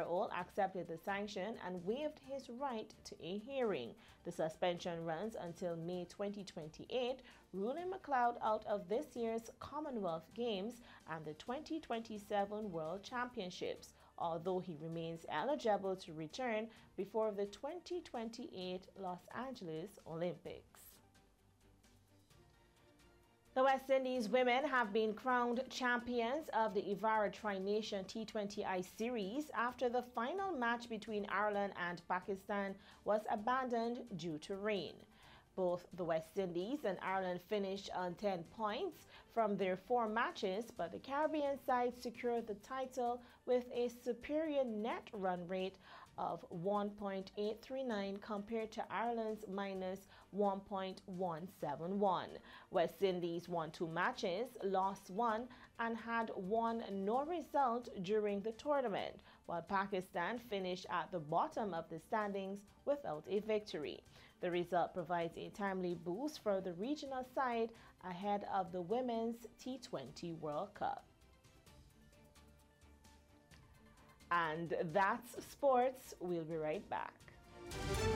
year-old accepted the sanction and waived his right to a hearing. The suspension runs until May 2028, ruling McLeod out of this year's Commonwealth Games and the 2027 World Championships, although he remains eligible to return before the 2028 Los Angeles Olympics. The West Indies women have been crowned champions of the Evara Tri-Nation T20I Series after the final match between Ireland and Pakistan was abandoned due to rain. Both the West Indies and Ireland finished on 10 points from their 4 matches, but the Caribbean side secured the title with a superior net run rate of 1.839 compared to Ireland's minus 1.171. West Indies won 2 matches, lost 1, and had won no result during the tournament, while Pakistan finished at the bottom of the standings without a victory. The result provides a timely boost for the regional side ahead of the Women's T20 World Cup. And that's sports. We'll be right back.